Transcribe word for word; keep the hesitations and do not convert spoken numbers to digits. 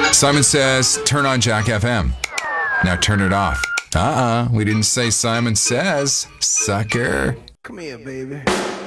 Simon says, turn on Jack F M. Now turn it off. Uh-uh, we didn't say Simon says, sucker. Come here, baby.